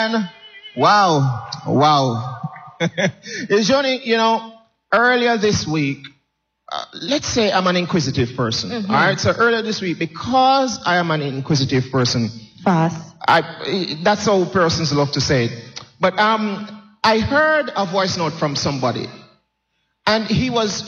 man. Wow. Wow. It's Johnny, earlier this week, let's say I'm an inquisitive person. All right. So earlier this week, because I am an inquisitive person, Fast. that's how persons love to say it. But I heard a voice note from somebody, and he was